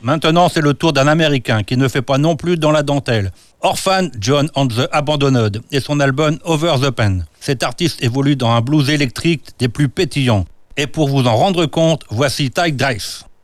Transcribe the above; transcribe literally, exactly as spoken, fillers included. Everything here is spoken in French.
Maintenant, c'est le tour d'un Américain qui ne fait pas non plus dans la dentelle. Orphan John and the Abandoned et son album Over the Pen. Cet artiste évolue dans un blues électrique des plus pétillants. Et pour vous en rendre compte, voici Tight Drive.